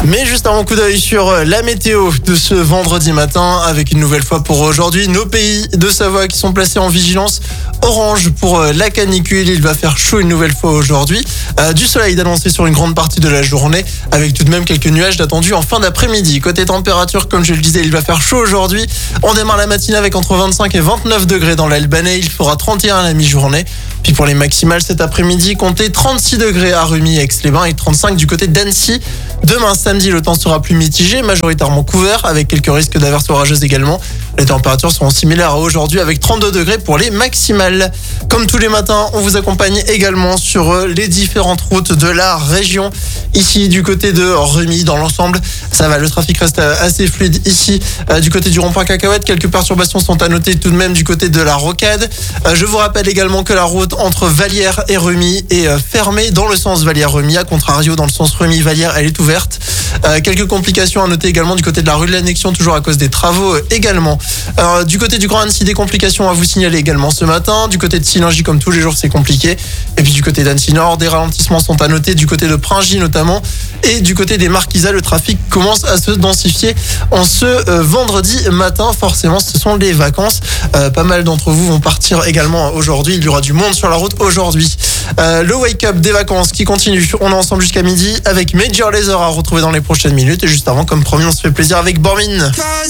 Mais juste un coup d'œil sur la météo de ce vendredi matin avec une nouvelle fois pour aujourd'hui nos pays de Savoie qui sont placés en vigilance orange pour la canicule. Il va faire chaud une nouvelle fois aujourd'hui. Du soleil d'annoncer sur une grande partie de la journée avec tout de même quelques nuages attendus en fin d'après-midi. Côté température, comme je le disais, il va faire chaud aujourd'hui. On démarre la matinée avec entre 25 et 29 degrés dans l'Albanais. Il fera 31 à la mi-journée. Puis pour les maximales cet après-midi, comptez 36 degrés à Rumi, Aix-les-Bains et 35 du côté d'Annecy. Demain samedi, le temps sera plus mitigé, majoritairement couvert avec quelques risques d'averses orageuses également. Les températures seront similaires à aujourd'hui avec 32 degrés pour les maximales. Comme tous les matins, on vous accompagne également sur les différentes routes de la région. Ici, du côté de Rumi, dans l'ensemble, ça va, le trafic reste assez fluide ici. Du côté du rond-point Cacahuète, quelques perturbations sont à noter tout de même du côté de la Rocade. Je vous rappelle également que la route entre Vallières et Rumi est fermée dans le sens Vallières-Rumi. À contrario, dans le sens Rumi-Vallières, elle est ouverte. Quelques complications à noter également du côté de la rue de l'Annexion, toujours à cause des travaux également. Du côté du Grand Annecy, des complications à vous signaler également ce matin. Du côté de Sillingy, comme tous les jours, c'est compliqué. Et puis du côté d'Annecy Nord, des ralentissements sont à noter du côté de Pringy notamment. Et du côté des Marquisas, le trafic commence à se densifier en ce vendredi matin. Forcément, ce sont les vacances. Pas mal d'entre vous vont partir également aujourd'hui. Il y aura du monde sur la route aujourd'hui. Le wake-up des vacances qui continue. On est ensemble jusqu'à midi avec Major Lazer à retrouver dans les prochaines minutes. Et juste avant, comme promis, on se fait plaisir avec Bormin.